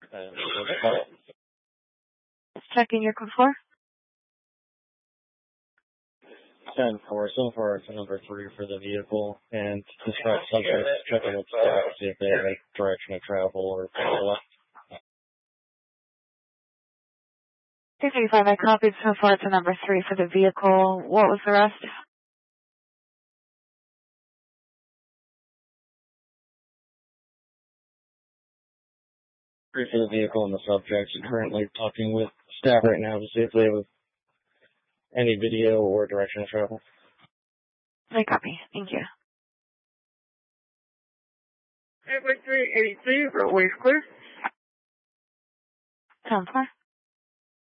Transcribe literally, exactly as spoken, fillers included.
Uh, Checking your code for. ten four, so far it's number three for the vehicle, and describe subjects, checking with staff, see if they have a direction of travel or left. six eighty-five, I copied so far it's a number three for the vehicle. What was the rest? Three for the vehicle and the subjects. Currently talking with staff right now to see if they have any video or direction of travel. I copy. Thank you. eight three eighty-three, roadway's clear. ten four.